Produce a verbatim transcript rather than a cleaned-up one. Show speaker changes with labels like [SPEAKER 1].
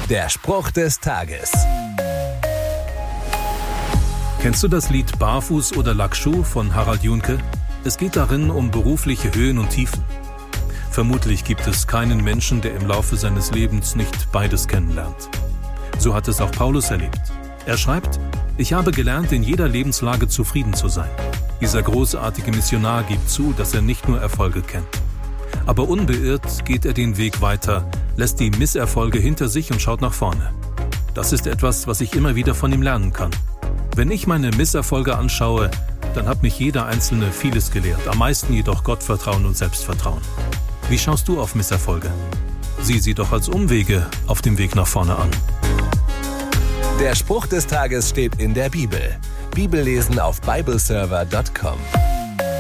[SPEAKER 1] Der Spruch des Tages.
[SPEAKER 2] Kennst du das Lied Barfuß oder Lackschuh von Harald Junke? Es geht darin um berufliche Höhen und Tiefen. Vermutlich gibt es keinen Menschen, der im Laufe seines Lebens nicht beides kennenlernt. So hat es auch Paulus erlebt. Er schreibt: Ich habe gelernt, in jeder Lebenslage zufrieden zu sein. Dieser großartige Missionar gibt zu, dass er nicht nur Erfolge kennt. Aber unbeirrt geht er den Weg weiter, lässt die Misserfolge hinter sich und schaut nach vorne. Das ist etwas, was ich immer wieder von ihm lernen kann. Wenn ich meine Misserfolge anschaue, dann hat mich jeder Einzelne vieles gelehrt, am meisten jedoch Gottvertrauen und Selbstvertrauen. Wie schaust du auf Misserfolge? Sieh sie doch als Umwege auf dem Weg nach vorne an.
[SPEAKER 1] Der Spruch des Tages steht in der Bibel. Bibellesen auf bibleserver punkt com.